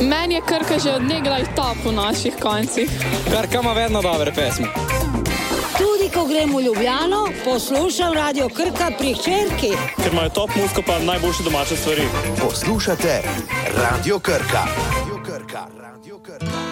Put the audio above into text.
Meni je Krka že od nekdaj top v naših koncih. Krka ima vedno dobre pesmi. Tudi ko grem v Ljubljano, poslušam Radio Krka pri hčerki. Ker imajo top muziko pa najboljše domače stvari. Poslušate Radio Krka. Radio Krka. Radio Krka.